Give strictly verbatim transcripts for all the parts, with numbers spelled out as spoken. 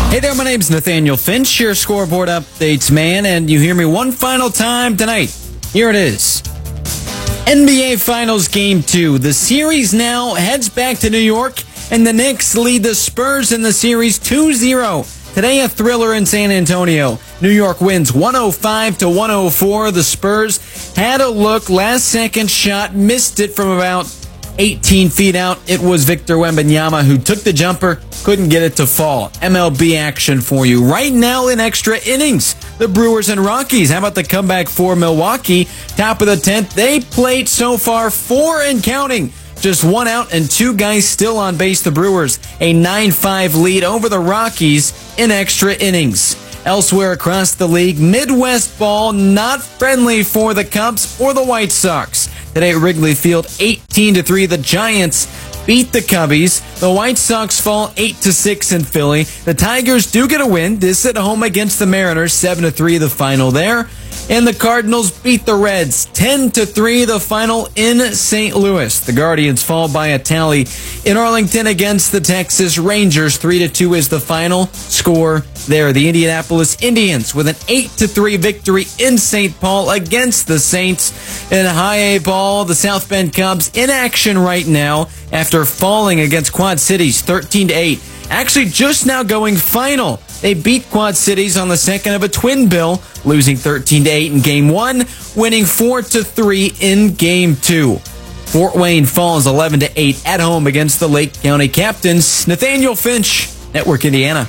Hey there, my name's Nathaniel Finch, your scoreboard updates man, and you hear me one final time tonight. Here it is. N B A Finals Game two. The series now heads back to New York, and the Knicks lead the Spurs in the series two zero. Today, a thriller in San Antonio. New York wins one oh five to one oh four. The Spurs had a look, last-second shot, missed it from about eighteen feet out. It was Victor Wembanyama who took the jumper, couldn't get it to fall. M L B action for you. Right now in extra innings, the Brewers and Rockies. How about the comeback for Milwaukee? Top of the tenth. They played so far four and counting. Just one out and two guys still on base. The Brewers, a nine five lead over the Rockies in extra innings. Elsewhere across the league, Midwest ball not friendly for the Cubs or the White Sox. Today at Wrigley Field, eighteen to three, the Giants beat the Cubbies. The White Sox fall eight to six in Philly. The Tigers do get a win. This at home against the Mariners, seven to three the final there. And the Cardinals beat the Reds, ten to three the final in Saint Louis. The Guardians fall by a tally in Arlington against the Texas Rangers. three to two is the final score there. The Indianapolis Indians with an eight to three victory in Saint Paul against the Saints. In high A ball, the South Bend Cubs in action right now after falling against Quad Cities thirteen to eight. Actually just now going final. They beat Quad Cities on the second of a twin bill, losing thirteen to eight in game one, winning four to three in game two. Fort Wayne falls eleven to eight at home against the Lake County Captains. Nathaniel Finch, Network Indiana.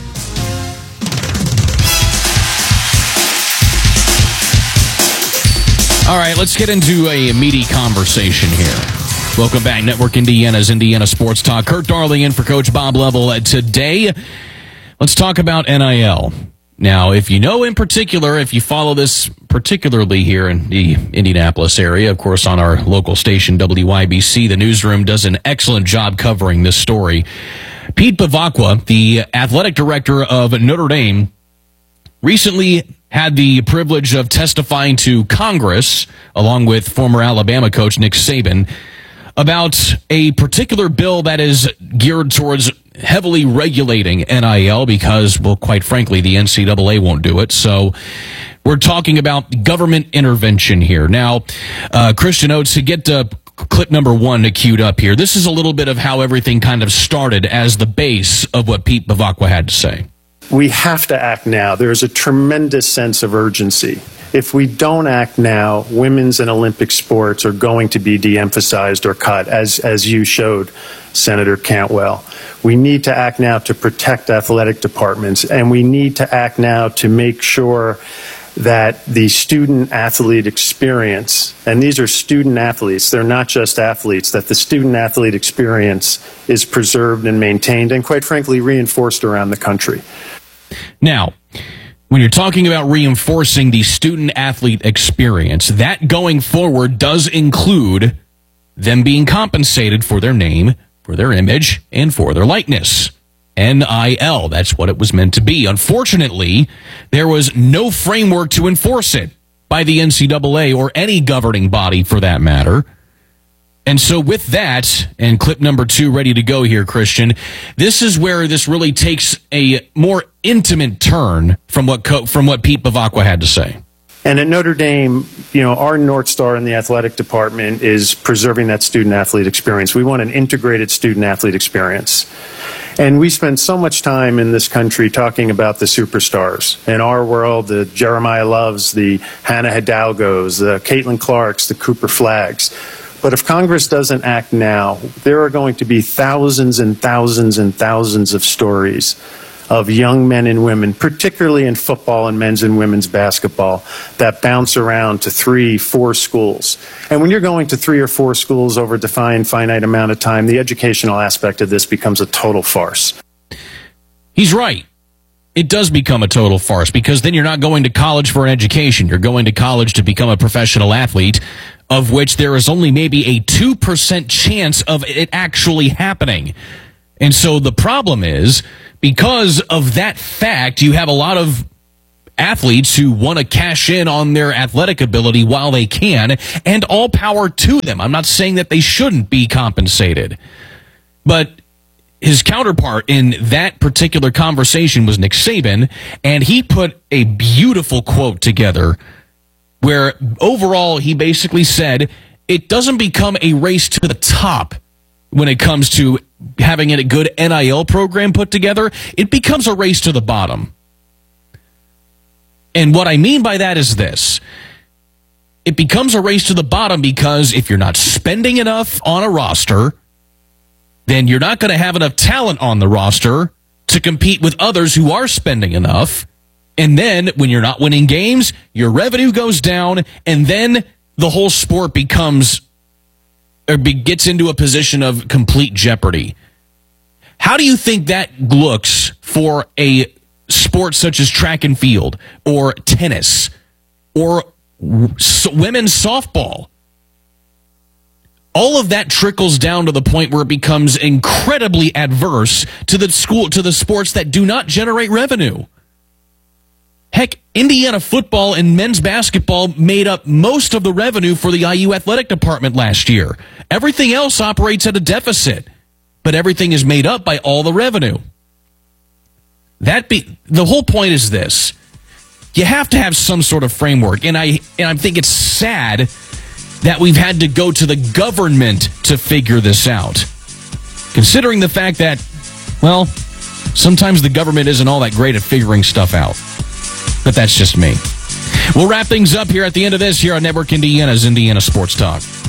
All right, let's get into a meaty conversation here. Welcome back, Network Indiana's Indiana Sports Talk. Kurt Darling in for Coach Bob Level. Today, let's talk about N I L. Now, if you know in particular, if you follow this particularly here in the Indianapolis area, of course, on our local station, W I B C, the newsroom does an excellent job covering this story. Pete Bevacqua, the athletic director of Notre Dame, recently had the privilege of testifying to Congress, along with former Alabama coach Nick Saban, about a particular bill that is geared towards heavily regulating N I L because, well, quite frankly, the N C double A won't do it. So we're talking about government intervention here. Now, uh, Christian Oates, to get to clip number one queued up here, this is a little bit of how everything kind of started as the base of what Pete Bevacqua had to say. We have to act now. There's a tremendous sense of urgency. If we don't act now, women's and Olympic sports are going to be de-emphasized or cut, as, as you showed, Senator Cantwell. We need to act now to protect athletic departments, and we need to act now to make sure that the student-athlete experience, and these are student-athletes, they're not just athletes, that the student-athlete experience is preserved and maintained and, quite frankly, reinforced around the country. Now, when you're talking about reinforcing the student-athlete experience, that going forward does include them being compensated for their name, for their image, and for their likeness. N I L, that's what it was meant to be. Unfortunately, there was no framework to enforce it by the N C double A or any governing body for that matter. And so with that, and clip number two ready to go here, Christian, this is where this really takes a more intimate turn from what Co- from what Pete Bevacqua had to say. And at Notre Dame, you know, our North Star in the athletic department is preserving that student-athlete experience. We want an integrated student-athlete experience. And we spend so much time in this country talking about the superstars. In our world, the Jeremiah Loves, the Hannah Hidalgos, the Caitlin Clarks, the Cooper Flags. But if Congress doesn't act now, there are going to be thousands and thousands and thousands of stories of young men and women, particularly in football and men's and women's basketball, that bounce around to three, four schools. And when you're going to three or four schools over a defined, finite amount of time, the educational aspect of this becomes a total farce. He's right. It does become a total farce because then you're not going to college for an education. You're going to college to become a professional athlete, of which there is only maybe a two percent chance of it actually happening. And so the problem is, because of that fact, you have a lot of athletes who want to cash in on their athletic ability while they can, and all power to them. I'm not saying that they shouldn't be compensated. But his counterpart in that particular conversation was Nick Saban, and he put a beautiful quote together where overall he basically said it doesn't become a race to the top when it comes to having a good N I L program put together. It becomes a race to the bottom. And what I mean by that is this. It becomes a race to the bottom because if you're not spending enough on a roster, then you're not going to have enough talent on the roster to compete with others who are spending enough. And then when you're not winning games, your revenue goes down, and then the whole sport becomes or be, gets into a position of complete jeopardy. How do you think that looks for a sport such as track and field or tennis or women's softball? All of that trickles down to the point where it becomes incredibly adverse to the school, to the sports that do not generate revenue. Heck, Indiana football and men's basketball made up most of the revenue for the I U athletic department last year. Everything else operates at a deficit, but everything is made up by all the revenue. That be the whole point is this. You have to have some sort of framework, and I and I think it's sad that we've had to go to the government to figure this out. Considering the fact that, well, sometimes the government isn't all that great at figuring stuff out. But that's just me. We'll wrap things up here at the end of this here on Network Indiana's Indiana Sports Talk.